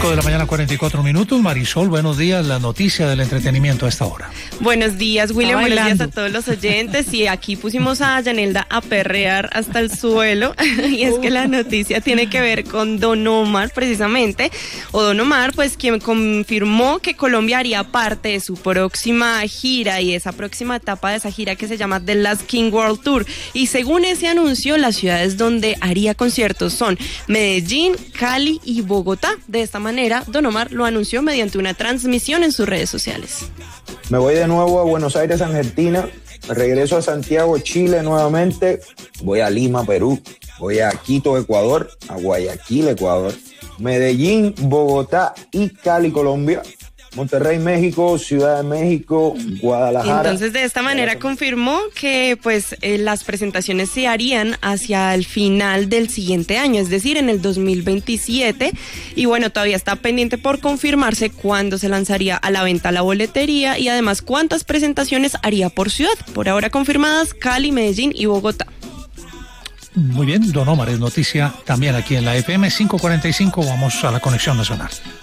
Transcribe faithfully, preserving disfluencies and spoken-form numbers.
cinco de la mañana, cuarenta y cuatro minutos. Marisol, buenos días. La noticia del entretenimiento a esta hora. Buenos días, William. Buenos días a todos los oyentes. Y aquí pusimos a Yanelda a perrear hasta el suelo. Y es que la noticia tiene que ver con Don Omar, precisamente. O Don Omar, pues, quien confirmó que Colombia haría parte de su próxima gira y esa próxima etapa de esa gira que se llama The Last King World Tour. Y según ese anuncio, las ciudades donde haría conciertos son Medellín, Cali y Bogotá. De esta manera, Don Omar lo anunció mediante una transmisión en sus redes sociales. Me voy de nuevo a Buenos Aires, Argentina. Regreso a Santiago, Chile nuevamente. Voy a Lima, Perú. Voy a Quito, Ecuador. A Guayaquil, Ecuador. Medellín, Bogotá y Cali, Colombia. Monterrey, México, Ciudad de México, Guadalajara. Entonces, de esta manera confirmó que pues eh, las presentaciones se harían hacia el final del siguiente año, es decir, en el dos mil veintisiete. Y bueno, todavía está pendiente por confirmarse cuándo se lanzaría a la venta la boletería y además cuántas presentaciones haría por ciudad. Por ahora confirmadas Cali, Medellín y Bogotá. Muy bien, Don Omar es noticia también aquí en la F M cinco cuarenta y cinco. Vamos a la conexión nacional.